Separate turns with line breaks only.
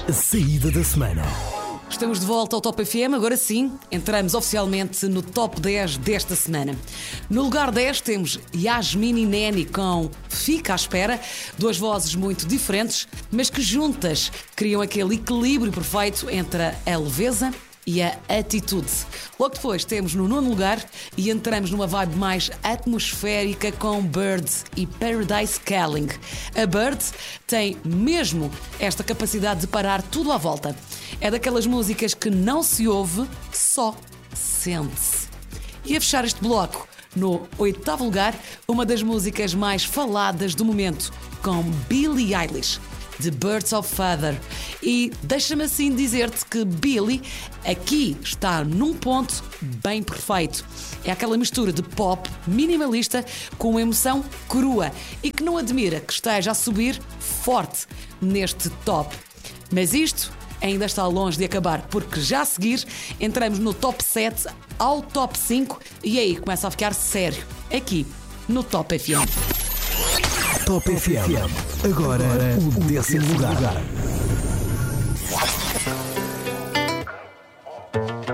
A saída da semana.
Estamos de volta ao Top FM, agora sim, entramos oficialmente no Top 10 desta semana. No lugar 10 temos Yasmine e Neni com Fica à Espera, duas vozes muito diferentes, mas que juntas criam aquele equilíbrio perfeito entre a leveza e a atitude. Logo depois temos no nono lugar e entramos numa vibe mais atmosférica com Bird e Paradise Calling. A Bird tem mesmo esta capacidade de parar tudo à volta. É daquelas músicas que não se ouve, só sente-se. E a fechar este bloco, no oitavo lugar, uma das músicas mais faladas do momento, com Billie Eilish, The Birds of Feather. E deixa-me assim dizer-te que Billie aqui está num ponto bem perfeito. É aquela mistura de pop minimalista com uma emoção crua e que não admira que esteja a subir forte neste top. Mas isto ainda está longe de acabar, porque já a seguir entramos no top 7 ao top 5 e aí começa a ficar sério, aqui no Top FM.
Top FM. Agora o 10º lugar.